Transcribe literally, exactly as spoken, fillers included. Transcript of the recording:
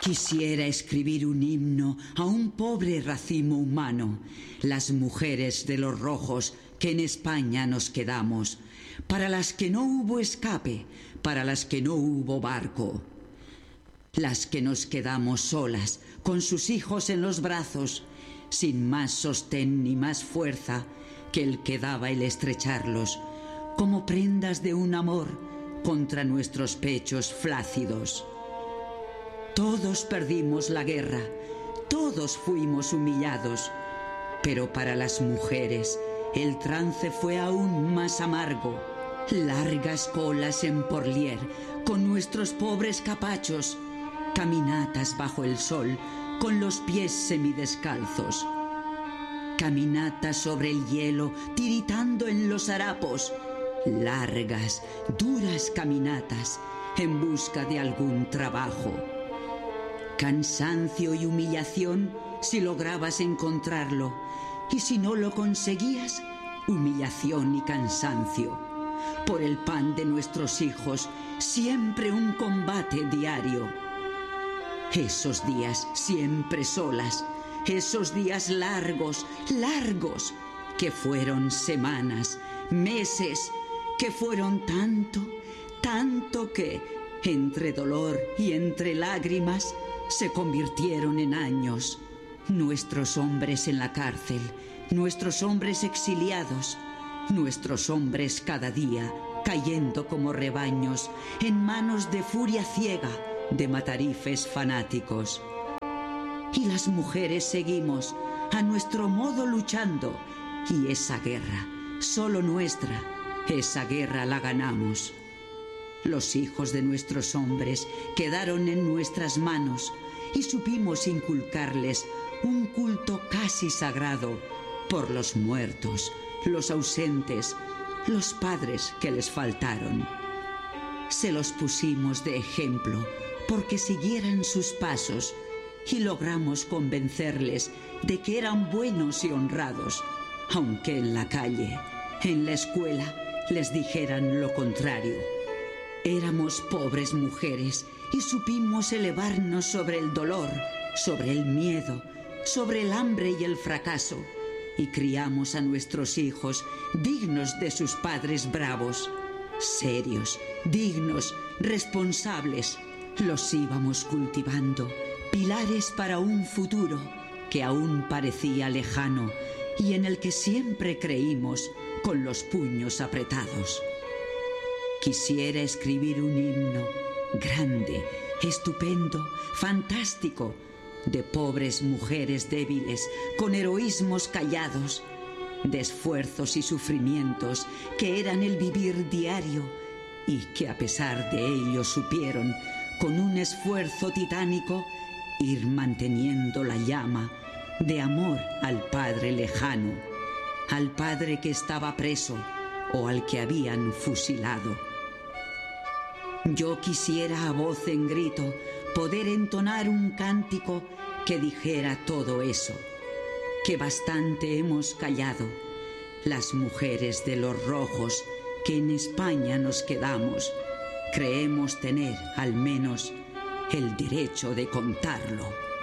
Quisiera escribir un himno a un pobre racimo humano, las mujeres de los rojos que en España nos quedamos, para las que no hubo escape, para las que no hubo barco, las que nos quedamos solas, con sus hijos en los brazos, sin más sostén ni más fuerza que el que daba el estrecharlos, como prendas de un amor contra nuestros pechos flácidos. Todos perdimos la guerra, todos fuimos humillados, pero para las mujeres el trance fue aún más amargo. Largas colas en Porlier, con nuestros pobres capachos, caminatas bajo el sol, con los pies semidescalzos, caminatas sobre el hielo, tiritando en los harapos, largas, duras caminatas en busca de algún trabajo. Cansancio y humillación si lograbas encontrarlo, y si no lo conseguías, humillación y cansancio. Por el pan de nuestros hijos, siempre un combate diario. Esos días siempre solas, esos días largos, largos, que fueron semanas, meses, que fueron tanto, tanto que, entre dolor y entre lágrimas, se convirtieron en años. Nuestros hombres en la cárcel, nuestros hombres exiliados, nuestros hombres cada día cayendo como rebaños en manos de furia ciega de matarifes fanáticos. Y las mujeres seguimos a nuestro modo luchando, y esa guerra, solo nuestra, esa guerra la ganamos. Los hijos de nuestros hombres quedaron en nuestras manos y supimos inculcarles un culto casi sagrado por los muertos, los ausentes, los padres que les faltaron. Se los pusimos de ejemplo porque siguieran sus pasos y logramos convencerles de que eran buenos y honrados, aunque en la calle, en la escuela, les dijeran lo contrario. Éramos pobres mujeres y supimos elevarnos sobre el dolor, sobre el miedo, sobre el hambre y el fracaso, y criamos a nuestros hijos dignos de sus padres bravos, serios, dignos, responsables. Los íbamos cultivando, pilares para un futuro que aún parecía lejano y en el que siempre creímos con los puños apretados. Quisiera escribir un himno grande, estupendo, fantástico, de pobres mujeres débiles, con heroísmos callados, de esfuerzos y sufrimientos que eran el vivir diario y que a pesar de ello supieron, con un esfuerzo titánico, ir manteniendo la llama de amor al Padre lejano, al Padre que estaba preso o al que habían fusilado. Yo quisiera a voz en grito poder entonar un cántico que dijera todo eso, que bastante hemos callado, las mujeres de los rojos que en España nos quedamos, creemos tener al menos el derecho de contarlo.